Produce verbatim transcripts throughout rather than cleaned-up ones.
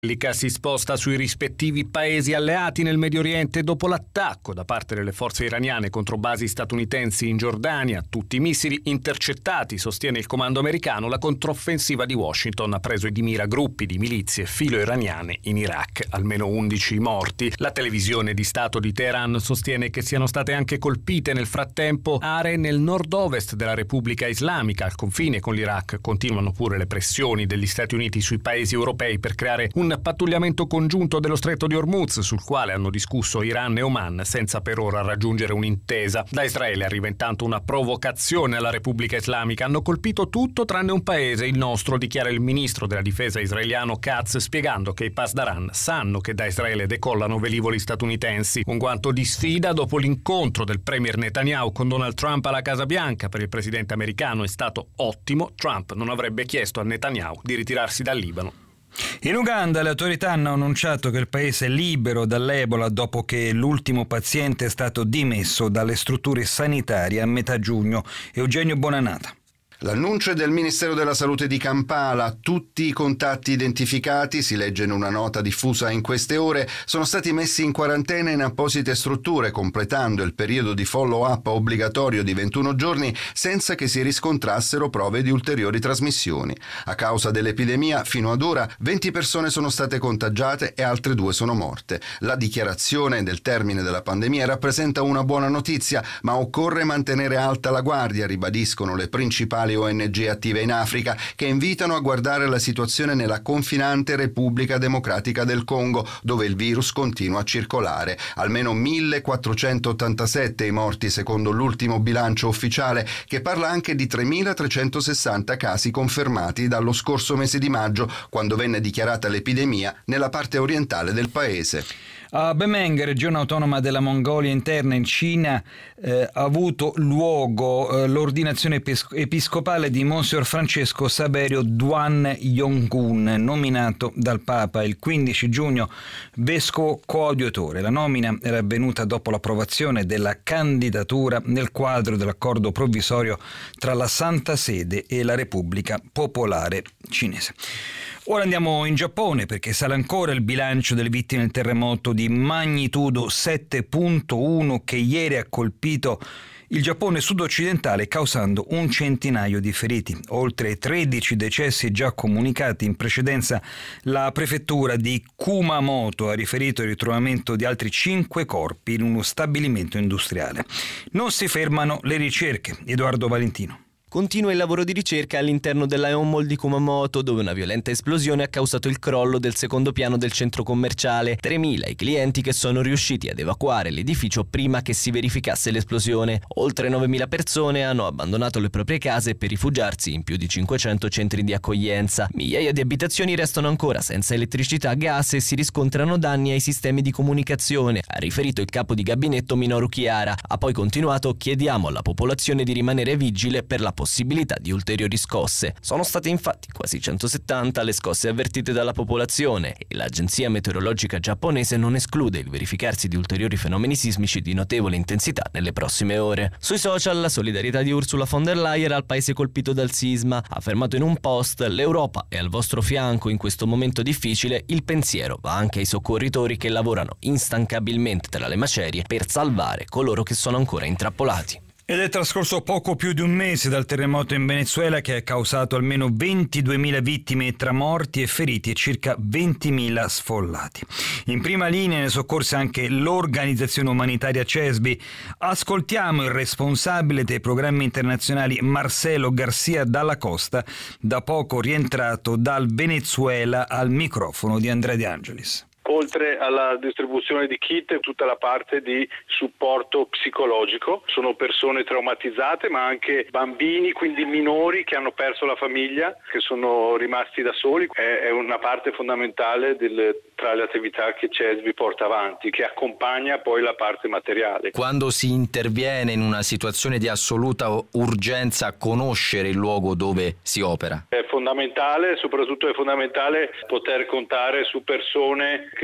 L'I C A si sposta sui rispettivi paesi alleati nel Medio Oriente dopo l'attacco da parte delle forze iraniane contro basi statunitensi in Giordania. Tutti i missili intercettati, sostiene il comando americano. La controffensiva di Washington ha preso di mira gruppi di milizie filo-iraniane in Iraq. Almeno undici morti. La televisione di Stato di Teheran sostiene che siano state anche colpite nel frattempo aree nel nord-ovest della Repubblica Islamica. Al confine con l'Iraq continuano pure le pressioni degli Stati Uniti sui paesi europei per creare un pattugliamento congiunto dello Stretto di Hormuz, sul quale hanno discusso Iran e Oman senza per ora raggiungere un'intesa. Da Israele arriva intanto una provocazione alla Repubblica Islamica. Hanno colpito tutto tranne un paese, il nostro, dichiara il ministro della difesa israeliano Katz, spiegando che i Pasdaran sanno che da Israele decollano velivoli statunitensi. Un guanto di sfida dopo l'incontro del premier Netanyahu con Donald Trump alla Casa Bianca. Per il presidente americano è stato ottimo. Trump non avrebbe chiesto a Netanyahu di ritirarsi dal Libano. In Uganda le autorità hanno annunciato che il paese è libero dall'Ebola dopo che l'ultimo paziente è stato dimesso dalle strutture sanitarie a metà giugno. Eugenio Bonanata. L'annuncio è del Ministero della Salute di Kampala. Tutti i contatti identificati, si legge in una nota diffusa in queste ore, sono stati messi in quarantena in apposite strutture, completando il periodo di follow-up obbligatorio di ventuno giorni senza che si riscontrassero prove di ulteriori trasmissioni. A causa dell'epidemia, fino ad ora, venti persone sono state contagiate e altre due sono morte. La dichiarazione del termine della pandemia rappresenta una buona notizia, ma occorre mantenere alta la guardia, ribadiscono le principali O N G attive in Africa, che invitano a guardare la situazione nella confinante Repubblica Democratica del Congo, dove il virus continua a circolare. Almeno millequattrocentottantasette i morti secondo l'ultimo bilancio ufficiale, che parla anche di tremilatrecentosessanta casi confermati dallo scorso mese di maggio, quando venne dichiarata l'epidemia nella parte orientale del paese. A Bemeng, regione autonoma della Mongolia interna in Cina, eh, ha avuto luogo eh, l'ordinazione epis- episcopale di Monsignor Francesco Saverio Duan Yonggun, nominato dal Papa il quindici giugno vescovo coadiutore. La nomina era avvenuta dopo l'approvazione della candidatura nel quadro dell'accordo provvisorio tra la Santa Sede e la Repubblica Popolare Cinese. Ora andiamo in Giappone, perché sale ancora il bilancio delle vittime del terremoto di magnitudo sette virgola uno che ieri ha colpito il Giappone sud-occidentale, causando un centinaio di feriti. Oltre ai tredici decessi già comunicati in precedenza, la prefettura di Kumamoto ha riferito il ritrovamento di altri cinque corpi in uno stabilimento industriale. Non si fermano le ricerche. Edoardo Valentino. Continua il lavoro di ricerca all'interno della Ion Mall di Kumamoto, dove una violenta esplosione ha causato il crollo del secondo piano del centro commerciale. tremila i clienti che sono riusciti ad evacuare l'edificio prima che si verificasse l'esplosione. Oltre novemila persone hanno abbandonato le proprie case per rifugiarsi in più di cinquecento centri di accoglienza. Migliaia di abitazioni restano ancora senza elettricità, gas e si riscontrano danni ai sistemi di comunicazione, ha riferito il capo di gabinetto Minoru Chiara. Ha poi continuato: chiediamo alla popolazione di rimanere vigile per la possibilità di ulteriori scosse. Sono state infatti quasi centosettanta le scosse avvertite dalla popolazione e l'agenzia meteorologica giapponese non esclude il verificarsi di ulteriori fenomeni sismici di notevole intensità nelle prossime ore. Sui social la solidarietà di Ursula von der Leyen al paese colpito dal sisma. Ha affermato in un post: l'Europa è al vostro fianco in questo momento difficile, il pensiero va anche ai soccorritori che lavorano instancabilmente tra le macerie per salvare coloro che sono ancora intrappolati. Ed è trascorso poco più di un mese dal terremoto in Venezuela, che ha causato almeno ventiduemila vittime tra morti e feriti e circa ventimila sfollati. In prima linea nei soccorsi anche l'organizzazione umanitaria C E S B I. Ascoltiamo il responsabile dei programmi internazionali Marcelo Garcia Dalla Costa, da poco rientrato dal Venezuela, al microfono di Andrea De Angelis. Oltre alla distribuzione di kit, tutta la parte di supporto psicologico. Sono persone traumatizzate, ma anche bambini, quindi minori, che hanno perso la famiglia, che sono rimasti da soli. È una parte fondamentale del, tra le attività che C E S B I porta avanti, che accompagna poi la parte materiale. Quando si interviene in una situazione di assoluta urgenza, conoscere il luogo dove si opera? È fondamentale, soprattutto è fondamentale poter contare su persone che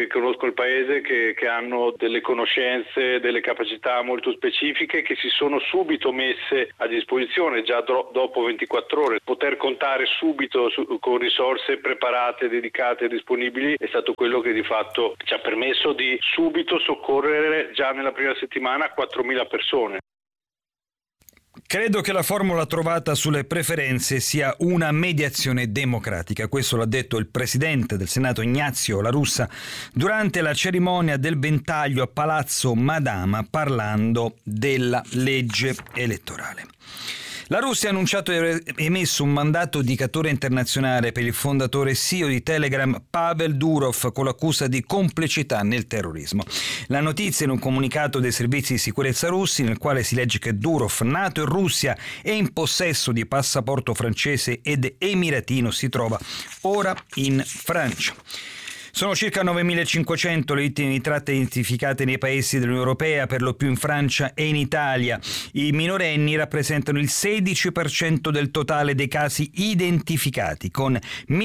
riconosco il paese che, che hanno delle conoscenze, delle capacità molto specifiche che si sono subito messe a disposizione già do, dopo ventiquattro ore. Poter contare subito su, con risorse preparate, dedicate e disponibili è stato quello che di fatto ci ha permesso di subito soccorrere già nella prima settimana quattromila persone. Credo che la formula trovata sulle preferenze sia una mediazione democratica. Questo l'ha detto il presidente del Senato Ignazio La Russa durante la cerimonia del ventaglio a Palazzo Madama, parlando della legge elettorale. La Russia ha annunciato di aver emesso un mandato di cattura internazionale per il fondatore C E O di Telegram Pavel Durov con l'accusa di complicità nel terrorismo. La notizia in un comunicato dei servizi di sicurezza russi, nel quale si legge che Durov, nato in Russia e in possesso di passaporto francese ed emiratino, si trova ora in Francia. Sono circa novemilacinquecento le vittime di tratta identificate nei paesi dell'Unione Europea, per lo più in Francia e in Italia. I minorenni rappresentano il sedici per cento del totale dei casi identificati, con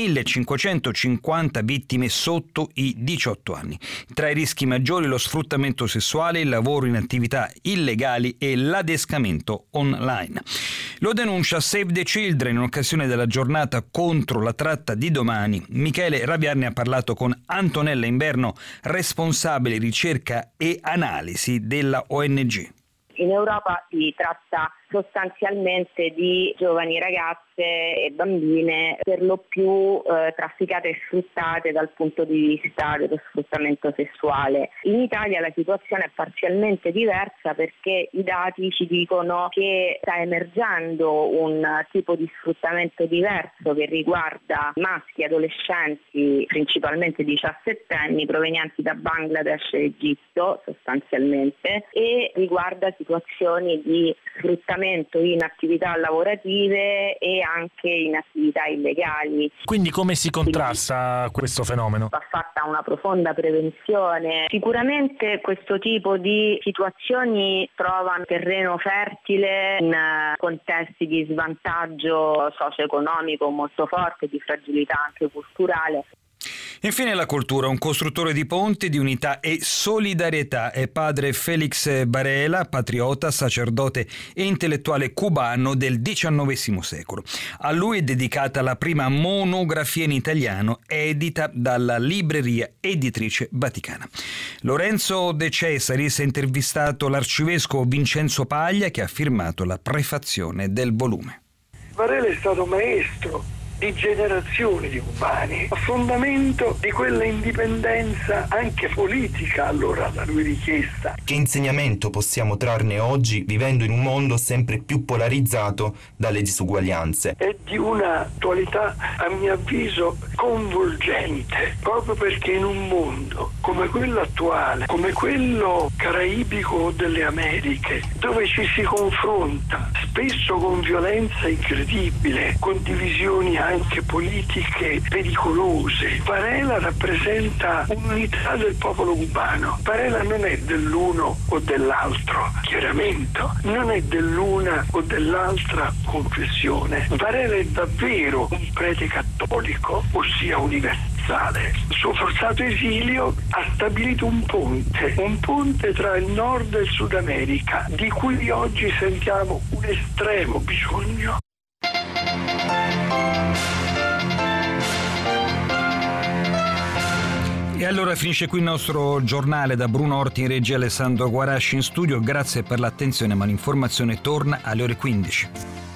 millecinquecentocinquanta vittime sotto i diciotto anni. Tra i rischi maggiori lo sfruttamento sessuale, il lavoro in attività illegali e l'adescamento online. Lo denuncia Save the Children in occasione della giornata contro la tratta di domani. Michele Raviar ne ha parlato con Antonella Inverno, responsabile ricerca e analisi della O N G. In Europa si tratta sostanzialmente di giovani ragazze e bambine per lo più eh, trafficate e sfruttate dal punto di vista dello sfruttamento sessuale. In Italia la situazione è parzialmente diversa perché i dati ci dicono che sta emergendo un tipo di sfruttamento diverso che riguarda maschi adolescenti, principalmente diciassettenni, provenienti da Bangladesh e Egitto sostanzialmente, e riguarda situazioni di sfruttamento in attività lavorative e anche in attività illegali. Quindi come si contrasta Quindi, questo fenomeno? Va fatta una profonda prevenzione. Sicuramente questo tipo di situazioni trovano terreno fertile in contesti di svantaggio socio-economico molto forte, di fragilità anche culturale. Infine la cultura, un costruttore di ponti, di unità e solidarietà è padre Felix Varela, patriota, sacerdote e intellettuale cubano del diciannovesimo secolo. A lui è dedicata la prima monografia in italiano edita dalla Libreria Editrice Vaticana. Lorenzo De Cesaris ha intervistato l'arcivescovo Vincenzo Paglia, che ha firmato la prefazione del volume. Varela è stato maestro di generazioni di cubani, a fondamento di quella indipendenza anche politica allora da lui richiesta. Che insegnamento possiamo trarne oggi vivendo in un mondo sempre più polarizzato dalle disuguaglianze? È di un'attualità a mio avviso convolgente, proprio perché in un mondo come quello attuale, come quello caraibico delle Americhe, dove ci si confronta spesso con violenza incredibile, con divisioni anche politiche pericolose. Varela rappresenta un'unità del popolo cubano. Varela non è dell'uno o dell'altro schieramento, non è dell'una o dell'altra confessione. Varela è davvero un prete cattolico, ossia universale. Il suo forzato esilio ha stabilito un ponte, un ponte tra il Nord e il Sud America, di cui oggi sentiamo un estremo bisogno. E allora finisce qui il nostro giornale. Da Bruno Orti in regia, Alessandro Guarasci in studio. Grazie per l'attenzione, ma l'informazione torna alle ore quindici.